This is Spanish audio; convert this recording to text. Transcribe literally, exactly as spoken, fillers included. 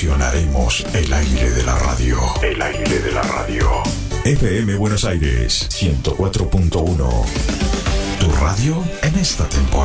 revolucionaremos el aire de la radio. El aire de la radio. F M Buenos Aires ciento cuatro punto uno. Tu radio en esta temporada.